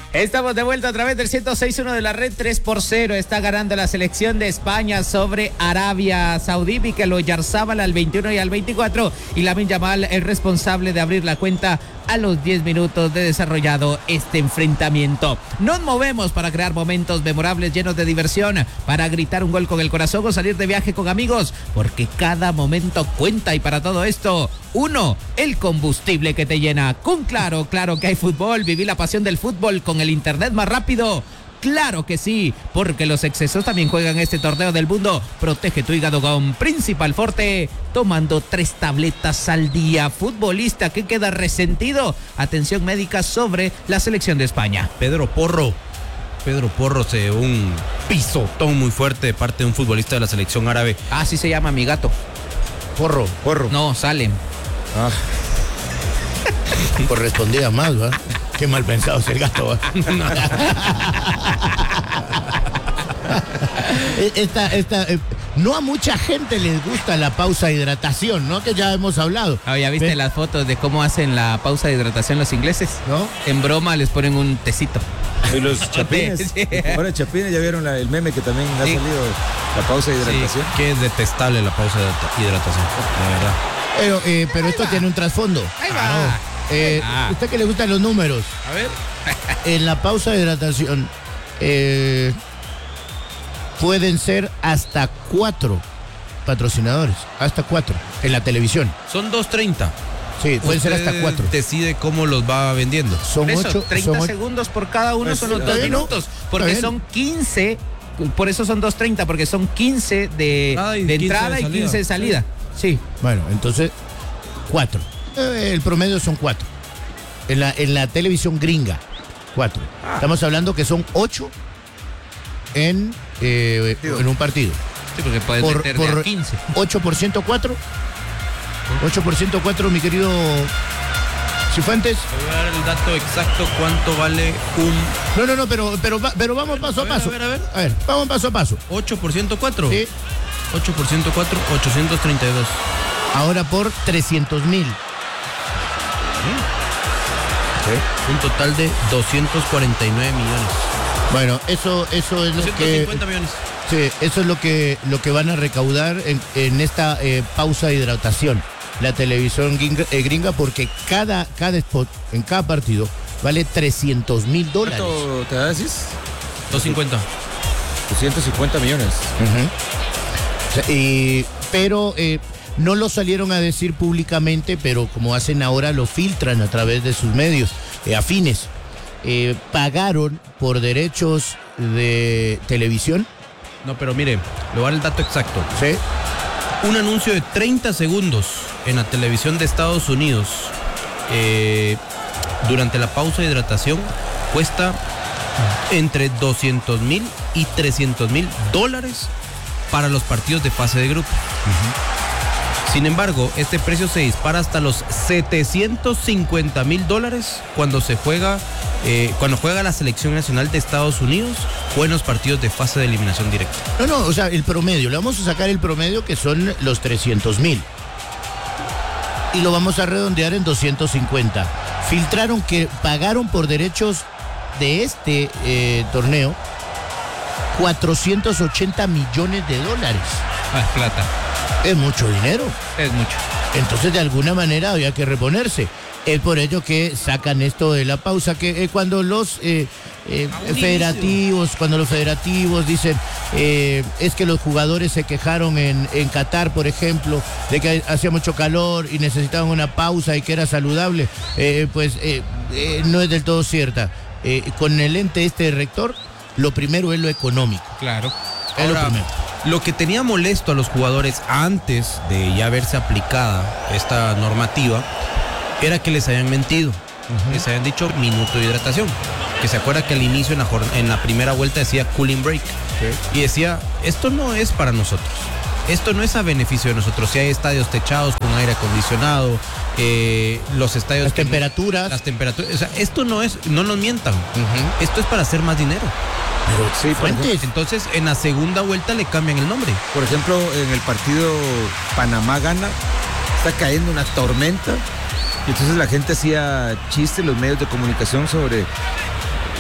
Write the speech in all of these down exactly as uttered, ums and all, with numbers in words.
Estamos de vuelta a través del ciento seis punto uno de la red. Tres por cero está ganando la selección de España sobre Arabia Saudí. Mikel Oyarzábal al veintiuno y al veinticuatro, y Lamine Yamal, el responsable de abrir la cuenta a los diez minutos de desarrollado este enfrentamiento. Nos movemos para crear momentos memorables llenos de diversión, para gritar un gol con el corazón o salir de viaje con amigos, porque cada momento cuenta, y para todo esto, uno, el combustible que te llena. Con Claro, claro que hay fútbol. Viví la pasión del fútbol con el internet más rápido. Claro que sí, porque los excesos también juegan este torneo del mundo. Protege tu hígado con Principal Forte, tomando tres tabletas al día. Futbolista que queda resentido, atención médica sobre la selección de España. Pedro Porro. Pedro Porro se dio un pisotón muy fuerte de parte de un futbolista de la selección árabe. Ah, sí se llama mi gato. Porro, Porro. No, Salem. Ah. Correspondía más, ¿va? Qué mal pensado es el gato, ¿va? Esta, esta, eh, no a mucha gente les gusta la pausa de hidratación, ¿no? Que ya hemos hablado. Ah, ¿ya viste ¿Ven? las fotos de cómo hacen la pausa de hidratación los ingleses? ¿No? En broma les ponen un tecito. Y los chapines. Sí. Ahora chapines, ya vieron la, el meme que también ha Sí. salido, la pausa de hidratación. Sí, que es detestable la pausa de hidratación, de verdad. Pero, eh, pero esto va. Tiene un trasfondo. Ahí va. Claro. Eh, Ah. ¿Usted que le gustan los números? A ver. En la pausa de hidratación eh, pueden ser hasta cuatro patrocinadores. Hasta cuatro. En la televisión. Son dos treinta. Sí, pueden ser Usted hasta cuatro. decide cómo los va vendiendo. Son Por eso, ocho. treinta son ocho. segundos por cada uno Pues, son los está dos bien, ¿no? minutos. Está Porque bien. son quince, por eso son dos treinta, porque son quince de, Ah, y de quince entrada de y salida. quince de salida. Sí. Bueno, entonces, cuatro. Eh, el promedio son cuatro. En la, en la televisión gringa, cuatro. Ah. Estamos hablando que son ocho en, eh, en un partido. Sí, porque puedes Por, meter de por a quince. ocho por ciento cuatro. ocho por ciento cuatro, mi querido Cifuentes. Te voy a dar el dato exacto cuánto vale un No, no, no, pero, pero, va- pero vamos paso a, A ver, paso. a ver, a ver. A ver, vamos paso a paso. ocho por ciento cuatro. Sí. ocho por ciento cuatro, ochocientos treinta y dos. Ahora por trescientos mil. Un total de doscientos cuarenta y nueve millones. Bueno, eso, eso es lo doscientos que. cincuenta millones. Sí, eso es lo que, lo que van a recaudar en, en esta eh, pausa de hidratación. La televisión gringa, eh, gringa, porque cada, cada spot en cada partido vale trescientos mil dólares. ¿Cuánto te da, decís? doscientos cincuenta. doscientos cincuenta millones. Ujú. O sea, y- pero eh, no lo salieron a decir públicamente, pero como hacen ahora, lo filtran a través de sus medios eh, afines. Eh, pagaron por derechos de televisión. No, pero mire, le voy a dar el dato exacto. ¿Sí? Un anuncio de treinta segundos en la televisión de Estados Unidos eh, durante la pausa de hidratación cuesta entre doscientos mil y trescientos mil dólares para los partidos de fase de grupo. Sin embargo, este precio se dispara hasta los setecientos cincuenta mil dólares cuando se juega, eh, cuando juega la selección nacional de Estados Unidos o en los partidos de fase de eliminación directa. No, no, o sea, el promedio. Le vamos a sacar el promedio, que son los trescientos mil. Y lo vamos a redondear en doscientos cincuenta. Filtraron que pagaron por derechos de este eh, torneo cuatrocientos ochenta millones de dólares. Ah, plata. Es mucho dinero. Es mucho. Entonces, de alguna manera había que reponerse. Es por ello que sacan esto de la pausa, que eh, cuando los eh, eh, federativos, cuando los federativos dicen eh, es que los jugadores se quejaron en, en Qatar, por ejemplo, de que hacía mucho calor y necesitaban una pausa y que era saludable, eh, pues eh, eh, no es del todo cierta. Eh, con el ente este rector, lo primero es lo económico. Claro. Es lo Ahora, primero. lo que tenía molesto a los jugadores antes de ya verse aplicada esta normativa era que les habían mentido. Uh-huh. Les habían dicho minuto de hidratación. Que se acuerda que al inicio en la, en la primera vuelta decía cooling break. Okay. Y decía, esto no es para nosotros. Esto no es a beneficio de nosotros. Si hay estadios techados con aire acondicionado, eh, los estadios... Las temperaturas. Las temperaturas. O sea, esto no es, no nos mientan. Uh-huh. Esto es para hacer más dinero. Pero sí, fuentes. Entonces, en la segunda vuelta le cambian el nombre. Por ejemplo, en el partido Panamá-Ghana, está cayendo una tormenta. Y entonces la gente hacía chistes, los medios de comunicación, sobre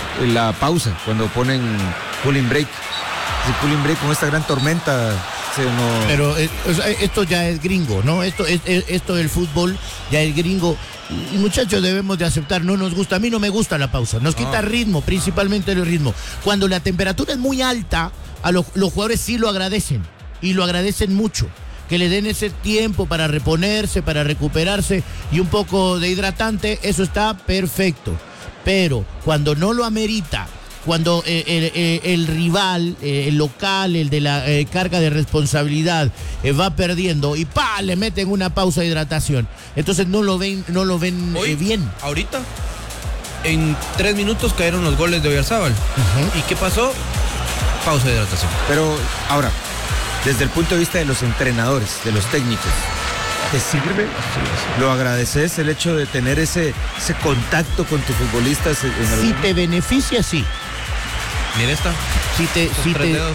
la pausa, cuando ponen cooling break. Ese cooling break con esta gran tormenta. Se no... Pero eh, o sea, esto ya es gringo, ¿no? Esto, es, es, esto del fútbol ya es gringo. Y muchachos, debemos de aceptar, no nos gusta, a mí no me gusta la pausa, nos quita ritmo, principalmente el ritmo. Cuando la temperatura es muy alta, a lo, los jugadores sí lo agradecen, y lo agradecen mucho, que le den ese tiempo para reponerse, para recuperarse, y un poco de hidratante, eso está perfecto. Pero cuando no lo amerita, cuando eh, el, el, el rival, eh, el local, el de la eh, carga de responsabilidad eh, va perdiendo y ¡pa! Le meten una pausa de hidratación. Entonces no lo ven, no lo ven Hoy, eh, bien. Ahorita, en tres minutos cayeron los goles de Oyarzábal. Uh-huh. ¿Y qué pasó? Pausa de hidratación. Pero ahora, desde el punto de vista de los entrenadores, de los técnicos, ¿te sirve? ¿Lo agradeces el hecho de tener ese, ese contacto con tus futbolistas? En el... Si te beneficia, sí. Mira esta. Si te... Si tres te... dedos.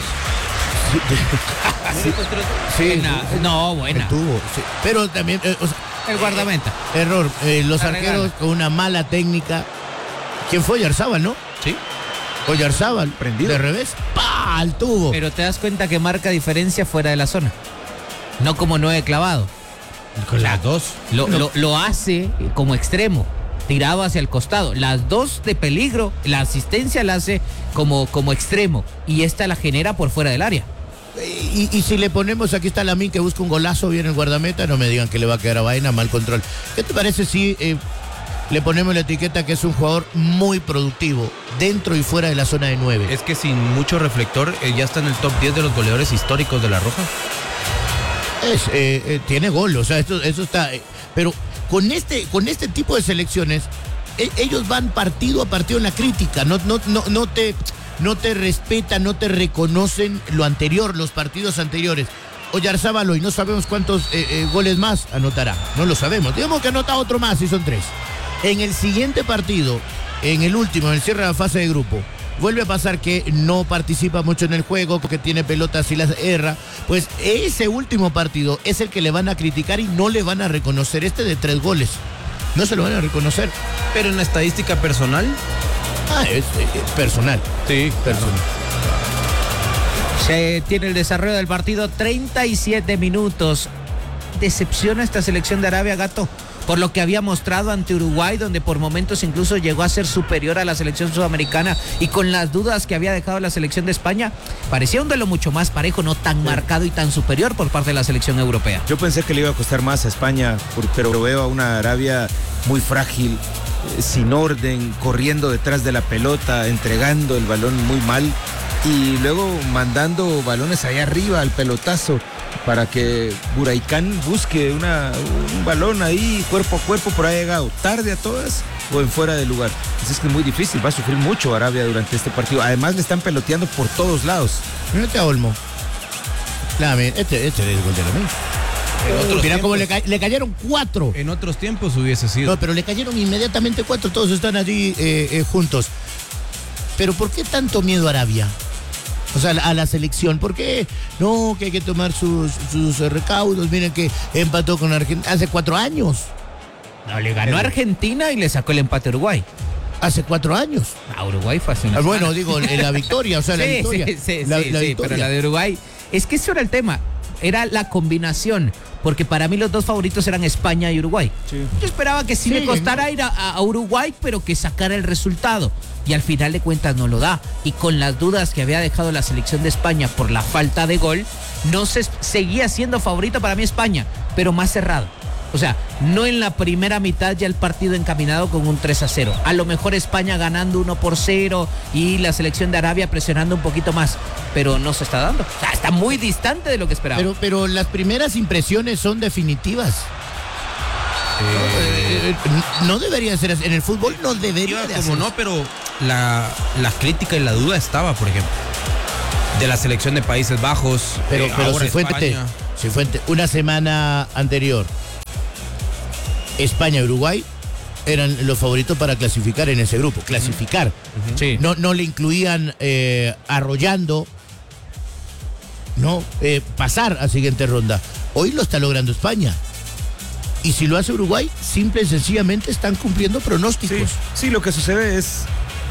Sí, sí, buena. sí, no, buena. Tuvo, sí. Pero también... Eh, o sea, el guardameta. Eh, error. Eh, los La arqueros regala. con una mala técnica. ¿Quién fue? Oyarzábal, ¿no? Sí. Oyarzábal. Prendido. De revés. ¡Pah! Al tubo. Pero te das cuenta que marca diferencia fuera de la zona. No como nueve clavado. Con las dos. Lo, No. lo, lo hace como extremo, tirado hacia el costado. Las dos de peligro, la asistencia la hace como, como extremo. Y esta la genera por fuera del área. Y, y si le ponemos, aquí está Lamine que busca un golazo, viene el guardameta, no me digan que le va a quedar a vaina, mal control. ¿Qué te parece si eh, le ponemos la etiqueta que es un jugador muy productivo, dentro y fuera de la zona de nueve? Es que sin mucho reflector, eh, ya está en el top diez de los goleadores históricos de La Roja. Es, eh, eh, tiene gol, o sea, esto, eso está... Eh, pero con este, con este tipo de selecciones, eh, ellos van partido a partido en la crítica, no, no, no, no, te, no te respetan, no te reconocen lo anterior, los partidos anteriores. Oyarzábal hoy no sabemos cuántos eh, eh, goles más anotará, no lo sabemos. Digamos que anota otro más y son tres. En el siguiente partido, en el último, en el cierre de la fase de grupo, vuelve a pasar que no participa mucho en el juego porque tiene pelotas y las erra. Pues ese último partido es el que le van a criticar y no le van a reconocer este de tres goles. No se lo van a reconocer. Pero en la estadística personal. Ah, es eh, personal. Sí, Personal. Se tiene el desarrollo del partido, treinta y siete minutos. Decepciona esta selección de Arabia, Gato, por lo que había mostrado ante Uruguay, donde por momentos incluso llegó a ser superior a la selección sudamericana, y con las dudas que había dejado la selección de España, parecía un duelo mucho más parejo, no tan marcado y tan superior por parte de la selección europea. Yo pensé que le iba a costar más a España, pero veo a una Arabia muy frágil, eh, sin orden, corriendo detrás de la pelota, entregando el balón muy mal y luego mandando balones allá arriba al pelotazo para que Buraicán busque una, un balón ahí cuerpo a cuerpo, por ahí ha llegado tarde a todas o en fuera de lugar. Así es que es muy difícil, va a sufrir mucho Arabia durante este partido. Además le están peloteando por todos lados. Mírate a Olmo. Claro, este, este es el gol de Lamine. Mira cómo le, ca le cayeron cuatro. En otros tiempos hubiese sido. No, pero le cayeron inmediatamente cuatro, todos están allí eh, eh, juntos. Pero ¿por qué tanto miedo a Arabia? O sea, a la selección, ¿por qué? No, que hay que tomar sus, sus recaudos. Miren que empató con Argentina hace cuatro años. No, le ganó a Argentina y le sacó el empate a Uruguay. Hace cuatro años. A Uruguay fue hace una Ah, bueno, semana. digo, en la victoria, o sea, la sí, victoria. Sí, sí, la, sí, la sí, victoria. pero la de Uruguay, es que eso era el tema, era la combinación, porque para mí los dos favoritos eran España y Uruguay. Sí. Yo esperaba que sí, Sí, le costara ir a, a Uruguay, pero que sacara el resultado. Y al final de cuentas no lo da. Y con las dudas que había dejado la selección de España por la falta de gol, no se seguía siendo favorito para mí España, pero más cerrado. O sea, no en la primera mitad ya el partido encaminado con un tres a cero. A lo mejor España ganando uno por cero y la selección de Arabia presionando un poquito más, pero no se está dando. O sea, está muy distante de lo que esperaba. Pero, pero las primeras impresiones son definitivas. Eh, Eh, no debería ser así. En el fútbol no debería de como hacer no, eso. pero la, la crítica y la duda estaba, por ejemplo, de la selección de Países Bajos. Pero, eh, pero ahora si fue España. si fue una semana anterior, España y Uruguay eran los favoritos para clasificar en ese grupo. Clasificar. Sí. No, no le incluían eh, arrollando, no, eh, pasar a siguiente ronda. Hoy lo está logrando España. Y si lo hace Uruguay, simple y sencillamente están cumpliendo pronósticos. Sí, sí, lo que sucede es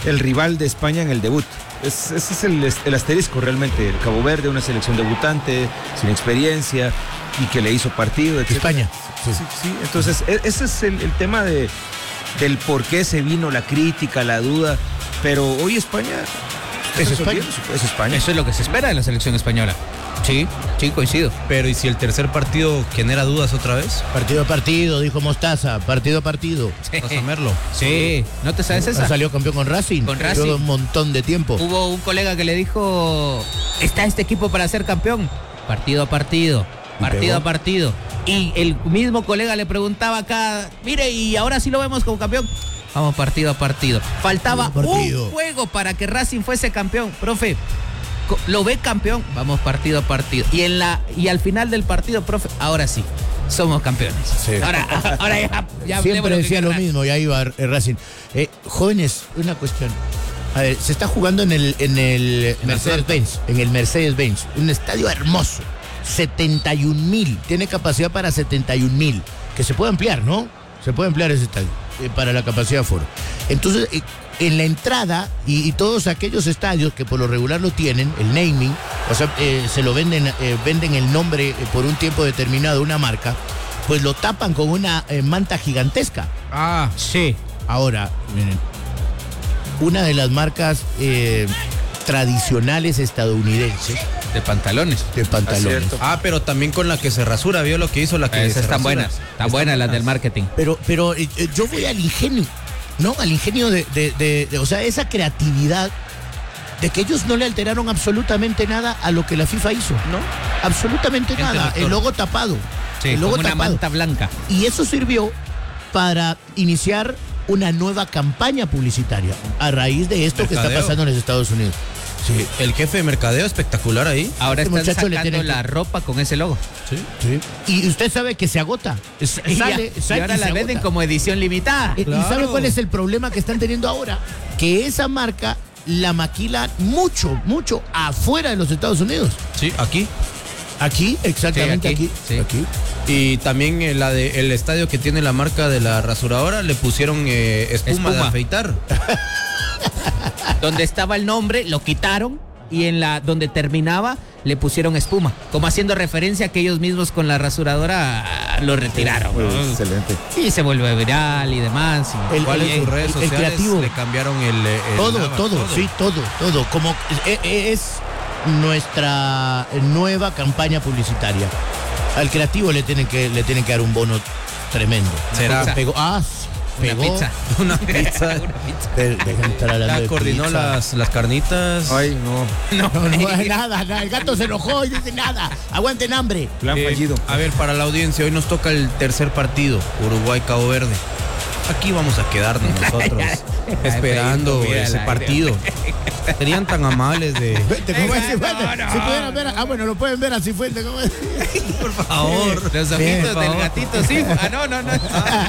el rival de España en el debut. Es, ese es el, el asterisco realmente. El Cabo Verde, una selección debutante, sin experiencia y que le hizo partido, etcétera. España. Sí, sí, sí. Entonces, e- ese es el, el tema de, del por qué se vino la crítica, la duda. Pero hoy España Es España. Es España. Eso es lo que se espera de la selección española. Sí, sí, coincido. Pero ¿y si el tercer partido genera dudas otra vez? Partido a partido, dijo Mostaza. Partido a partido. Vas a verlo. Sí, ¿no te sabes esa? Salió campeón con Racing. Con Racing. Luego un montón de tiempo. Hubo un colega que le dijo, ¿está este equipo para ser campeón? Partido a partido, partido a partido. Y el mismo colega le preguntaba acá, mire, y ahora sí lo vemos como campeón. Vamos partido a partido. Faltaba Partido. un juego para que Racing fuese campeón. Profe, co- ¿lo ve campeón? Vamos partido a partido. Y en la y al final del partido, profe, ahora sí, somos campeones. Sí. Ahora, ahora ya, ya hablemos Siempre lo que decía lo quieran. mismo, y ahí va eh, Racing. Eh, jóvenes, una cuestión. A ver, se está jugando en el, en el Mercedes-Benz, en el Mercedes-Benz, un estadio hermoso, setenta y un mil, tiene capacidad para setenta y un mil, que se puede ampliar, ¿no? Se puede ampliar ese estadio eh, para la capacidad de aforo. Entonces, eh, en la entrada y, y todos aquellos estadios que por lo regular lo tienen, el naming, o sea, eh, se lo venden, eh, venden el nombre eh, por un tiempo determinado, una marca, pues lo tapan con una eh, manta gigantesca. Ah, sí. Ahora, miren, una de las marcas eh, tradicionales estadounidenses De pantalones. de pantalones. Acierto. Ah, pero también con la que se rasura, ¿vio lo que hizo la que Esas se están rasura? buenas, están buenas las del marketing. Pero, pero eh, eh, yo voy al ingenio, ¿no? Al ingenio de, de- de- de- o sea, esa creatividad de que ellos no le alteraron absolutamente nada a lo que la FIFA hizo. ¿No? Absolutamente Gente nada. doctor. El logo tapado. Sí, el logo como una tapado. manta blanca. Y eso sirvió para iniciar una nueva campaña publicitaria a raíz de esto que está Mercadeo. pasando en los Estados Unidos. Sí, el jefe de mercadeo espectacular ahí. Ahora Este están muchacho le sacando tiene que- la ropa con ese logo. Sí. Sí. Y usted sabe que se agota. Es- Y, ya- sale, y sale ahora y la se venden agota. como edición limitada. Eh, ¿Y Claro. sabe cuál es el problema que están teniendo ahora? Que esa marca la maquila mucho, mucho afuera de los Estados Unidos. Sí, aquí. Aquí, exactamente Sí, aquí, aquí. sí. aquí. Y también eh, la de el estadio que tiene la marca de la rasuradora le pusieron eh, espuma, de Espuma. afeitar. Donde estaba el nombre, lo quitaron y en la donde terminaba le pusieron espuma, como haciendo referencia a que ellos mismos con la rasuradora ah, lo retiraron. Pues, ¿no? excelente. Y se vuelve viral y demás. y- El- ¿Cuál el- en sus redes el- el sociales creativo. le cambiaron el, eh, el Todo, lava, todo, sí, todo, todo. Como eh, eh, es nuestra nueva campaña publicitaria. Al creativo le tienen que le tienen que dar un bono tremendo. ¿Será? pizza. Pegó, ah, sí, Una pegó. pizza. Una pizza. Una pizza. De- deja entrar hablando Ya de coordinó pizza. las, las carnitas. Ay, no. No, No, no, nada, nada, el gato se enojó y dice nada. Aguanten hambre. Plan Eh, fallido. A ver, para la audiencia, hoy nos toca el tercer partido, Uruguay-Cabo Verde. Aquí vamos a quedarnos nosotros esperando Ay, ese al aire. partido. Serían tan amables de... Vete, ¿cómo es? No, Fuente? no, Si pudieran ver, ah, bueno, lo pueden ver así fuente, ¿cómo es? Por favor. Los ojitos Bien, del por favor. gatito, sí. Ah, no, no, no.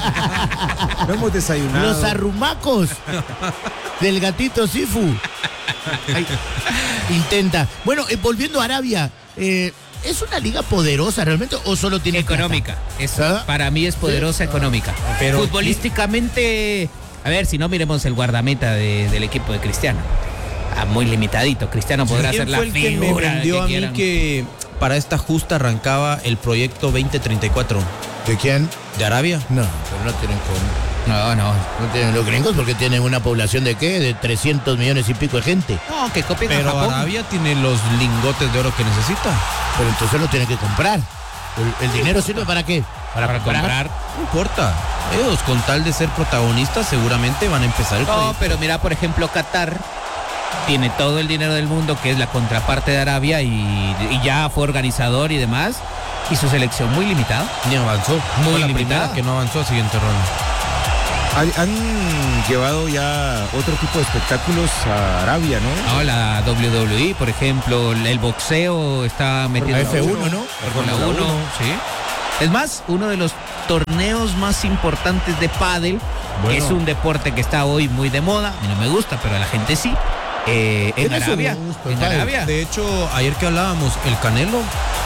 No hemos desayunado. Los arrumacos del gatito Sifu. Ay, intenta. Bueno, eh, volviendo a Arabia, eh, ¿es una liga poderosa realmente o solo tiene Económica. Es, ¿Ah? para mí es poderosa económica. Pero- Futbolísticamente, a ver, si no miremos el guardameta de- del equipo de Cristiano. Ah, muy limitadito. Cristiano podrá ¿Quién ser la fue el que me figura vendió que a mí quieran. que para esta justa arrancaba el proyecto veinte treinta y cuatro ¿De quién? de Arabia? No, pero no tienen cómo. No, no. No tienen los gringos porque tienen una población de qué? De trescientos millones y pico de gente. No, que copien a Pero Japón. Arabia tiene los lingotes de oro que necesita. Pero entonces lo tienen que comprar. ¿El, el dinero sirve para qué? Para comprar. No importa. Ellos, con tal de ser protagonistas, seguramente van a empezar el No, proyecto. pero mira, por ejemplo, Qatar tiene todo el dinero del mundo, que es la contraparte de Arabia, y, y ya fue organizador y demás, y su selección muy limitada. Ni avanzó. Muy Fue la limitada. primera que no avanzó a siguiente ronda. Han, han llevado ya otro tipo de espectáculos a Arabia, ¿no? No, la doble u doble u E, por ejemplo, el boxeo está metido La en F uno, ¿no? La Fórmula uno, sí. Es más, uno de los torneos más importantes de pádel, que Bueno. es un deporte que está hoy muy de moda, a mí no me gusta, pero a la gente sí, eh, en Tiene su Arabia. gusto, En padre. Arabia. De hecho, ayer que hablábamos, el Canelo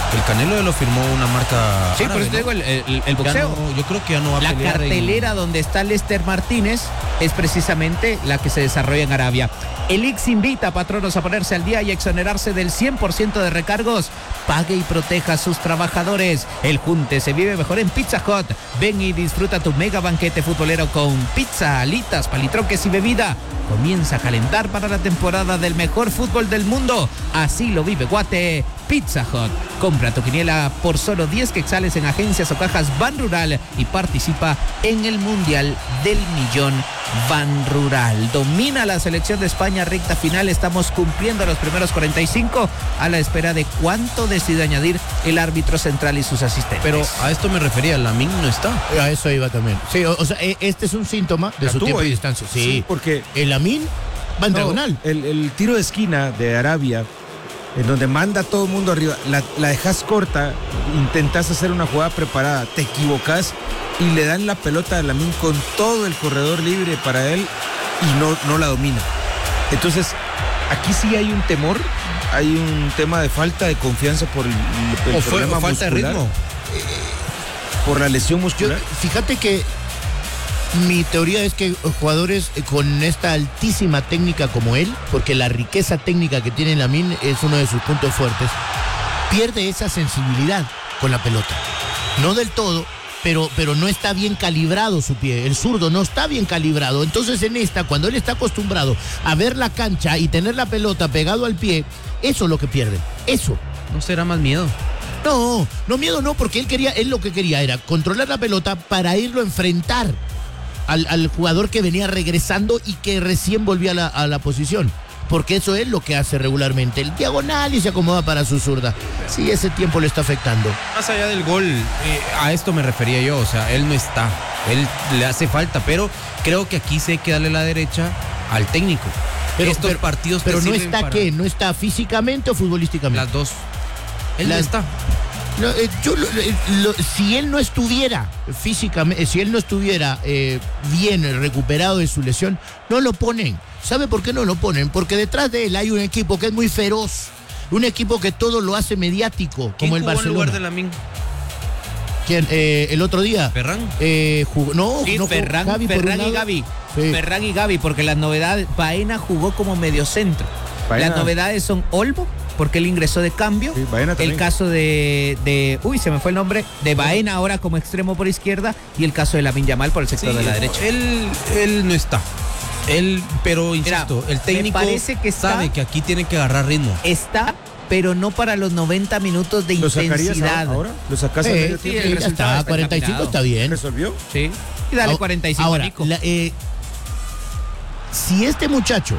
El Canelo lo firmó una marca. Sí, árabe, por eso te ¿no? digo el, el, el Ya boxeo. no- yo creo que ya no va a La pelear en- cartelera donde está Lester Martínez es precisamente la que se desarrolla en Arabia. El I X invita a patronos a ponerse al día y exonerarse del cien por ciento de recargos. Pague y proteja a sus trabajadores. El junte se vive mejor en Pizza Hut. Ven y disfruta tu mega banquete futbolero con pizza, alitas, palitroques y bebida. Comienza a calentar para la temporada del mejor fútbol del mundo. Así lo vive Guate. Pizza Hut. Compra tu quiniela por solo diez quetzales en agencias o cajas Ban Rural y participa en el Mundial del Millón Ban Rural. Domina la selección de España, recta final. Estamos cumpliendo los primeros cuarenta y cinco a la espera de cuánto decide añadir el árbitro central y sus asistentes. Pero a esto me refería, Lamine no está. A eso iba también. Sí, o, o sea, e- este es un síntoma de La su tuvo tiempo y ahí. distancia. Sí, Sí, porque el Lamine va en no, diagonal. el, el tiro de esquina de Arabia, en donde manda a todo el mundo arriba, la, la dejas corta, intentas hacer una jugada preparada, te equivocas y le dan la pelota a Lamine con todo el corredor libre para él y no, no la domina. Entonces, aquí sí hay un temor, hay un tema de falta de confianza por el, el O fue problema o falta de muscular, ritmo. por la lesión Yo, muscular. fíjate que mi teoría es que jugadores con esta altísima técnica como él, porque la riqueza técnica que tiene Lamine es uno de sus puntos fuertes, pierde esa sensibilidad con la pelota. No del todo, pero, pero no está bien calibrado su pie. El zurdo no está bien calibrado. Entonces en esta, cuando él está acostumbrado a ver la cancha y tener la pelota pegado al pie, eso es lo que pierde. Eso. ¿No será más miedo? No, no miedo no, porque él quería, él lo que quería era controlar la pelota para irlo a enfrentar al, al jugador que venía regresando y que recién volvía a la, a la posición. Porque eso es lo que hace regularmente. El diagonal y se acomoda para su zurda. Sí, ese tiempo le está afectando. Más allá del gol, eh, a esto me refería yo, o sea, él no está, él le hace falta, pero creo que aquí sí hay que darle la derecha al técnico. Pero, Estos pero- partidos te Pero no sirven está para qué, no está físicamente o futbolísticamente. las dos. Él La- no está. No, eh, yo lo- eh, lo- si él no estuviera físicamente, si él no estuviera eh, bien recuperado de su lesión, no lo ponen. ¿Sabe por qué no lo ponen? Porque detrás de él hay un equipo que es muy feroz, un equipo que todo lo hace mediático, ¿Quién como el jugó en Barcelona. lugar de Lamine? ¿Quién? Eh, el otro día. ¿Ferran? Eh, jugó, no, Sí, no jugó Ferran, Gavi por un Ferran y lado. Gavi. Sí. Ferran y Gavi, porque las novedades, Baena jugó como mediocentro. Baena. Las novedades son Olmo, porque él ingresó de cambio. Sí, Baena también. El caso de, de, uy, se me fue el nombre, de Baena ahora como extremo por izquierda y el caso de Lamine Yamal por el sector de la derecha. Él, él no está. Él, pero insisto, Mira, el técnico me parece que está- sabe que aquí tiene que agarrar ritmo. Está, pero no para los noventa minutos de ¿Lo sacarías intensidad. ahora? ¿Lo sacas al Eh, medio sí, tiempo? el ya resultado está, está cuarenta y cinco encaminado. está bien. ¿Resolvió? Sí. Y dale Ahora- cuarenta y cinco, Ahora, Nico. la- eh, si este muchacho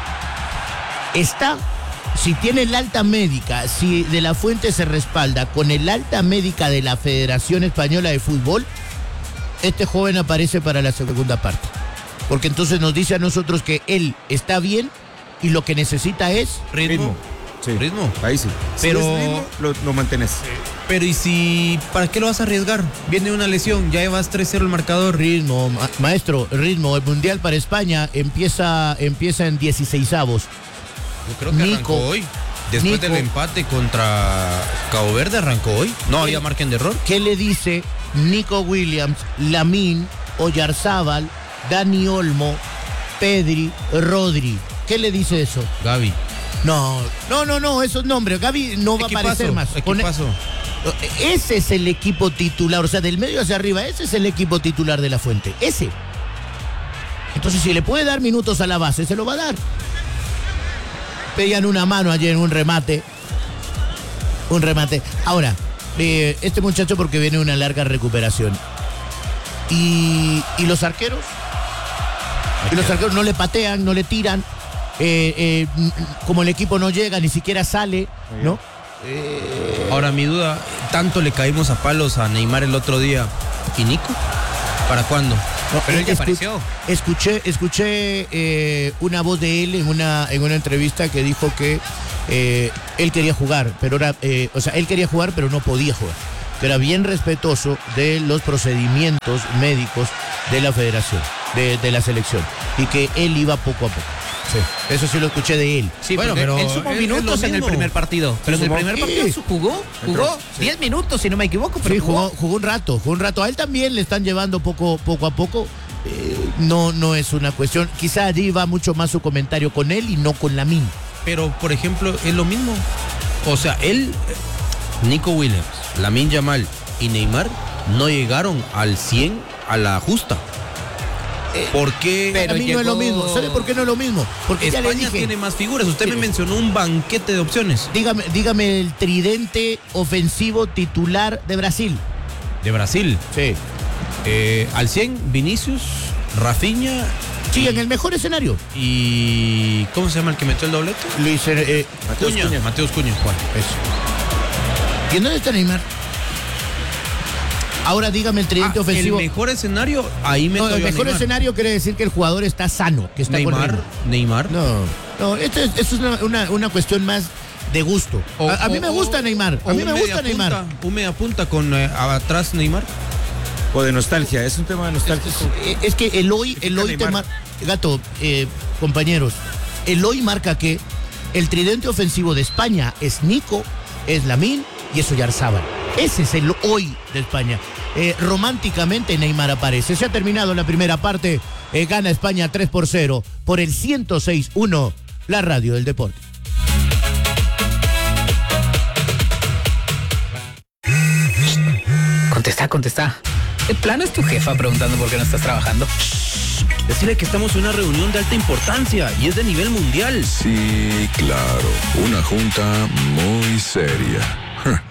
está, si tiene el alta médica, si De La Fuente se respalda con el alta médica de la Federación Española de Fútbol, este joven aparece para la segunda parte. Porque entonces nos dice a nosotros que él está bien y lo que necesita es... Ritmo. Sí. Ritmo. Ahí sí. Pero- Si es ritmo, lo, lo mantienes. Pero ¿y si, para qué lo vas a arriesgar? Viene una lesión, ya llevas tres cero el marcador. Ritmo, ma- maestro, ritmo. El Mundial para España empieza, empieza en dieciseisavos. Yo creo que Nico. arrancó hoy. Después Nico. del empate contra Cabo Verde arrancó hoy. No había margen de error. ¿Qué le dice Nico Williams, Lamine, Oyarzábal, Dani Olmo, Pedri, Rodri? ¿Qué le dice eso? Gaby. No, no, no, no, esos nombres. Gaby no va a aparecer más. Con- Equipazo. Ese es el equipo titular, o sea, del medio hacia arriba, ese es el equipo titular de La Fuente. Ese. Entonces, si le puede dar minutos a la base, se lo va a dar. Pedían una mano ayer en un remate. Un remate. Ahora, eh, este muchacho porque viene una larga recuperación. Y, y los arqueros. Y los arqueros no le patean, no le tiran. Eh, eh, n- como el equipo no llega, ni siquiera sale, ¿no? Ahora mi duda, tanto le caímos a palos a Neymar el otro día. ¿Y Nico? ¿Para cuándo? No, Pero él ya escu- apareció. Escuché, escuché eh, una voz de él en una, en una entrevista que dijo que eh, él quería jugar, pero era, eh, o sea, él quería jugar, pero no podía jugar. Que era bien respetuoso de los procedimientos médicos de la federación, de, de la selección, y que él iba poco a poco. Sí, eso sí lo escuché de él. Sí, Bueno, bueno, pero él sumó es- es minutos lo en el mismo. primer partido. Pero en el sumó. primer partido Sí. su- jugó, jugó Entró, sí. diez minutos, si no me equivoco. Pero Sí, jugó. jugó, jugó un rato, jugó un rato. A él también le están llevando poco, poco a poco. Eh, no, no es una cuestión. Quizá allí va mucho más su comentario con él y no con Lamine. Pero, por ejemplo, es lo mismo. O sea, él, Nico Williams, Lamine Yamal y Neymar no llegaron al cien a la justa. ¿Por qué pero Para mí no llegó- es lo mismo. ¿Sabe por qué no es lo mismo? Porque ya le España dije. tiene más figuras? Usted me mencionó un banquete de opciones. Dígame, dígame el tridente ofensivo titular de Brasil. De Brasil. Sí. Eh, al cien, Vinicius, Rafinha. Sí, y, en el mejor escenario. y ¿cómo se llama el que metió el doblete? Luis, eh, Mateus Cuña. Cunha. Mateus Cuña. Bueno, eso. ¿Y en dónde está Neymar? Ahora dígame el tridente Ah, ofensivo. el mejor escenario, ahí meto No, el yo a mejor Neymar. escenario quiere decir que el jugador está sano, que está con Neymar, ritmo. Neymar. No, no, esto es, esto es una, una, una cuestión más de gusto. O- a, a mí o- me gusta o- Neymar. o A mí un me gusta media Neymar. punta, un media punta con eh, atrás Neymar. O de nostalgia, es un tema de nostalgia. Es, es que Eloy, Eloy te Neymar. mar- Gato, eh, compañeros, Eloy marca que el tridente ofensivo de España es Nico, es Lamine y es Oyarzábal. Ese es el hoy de España. Eh, románticamente Neymar aparece. Se ha terminado la primera parte. Eh, gana España tres por cero por el ciento seis uno, la radio del deporte. Contesta, contesta. ¿De plano es tu jefa preguntando por qué no estás trabajando? Decirle que estamos en una reunión de alta importancia y es de nivel mundial. Sí, claro. Una junta muy seria.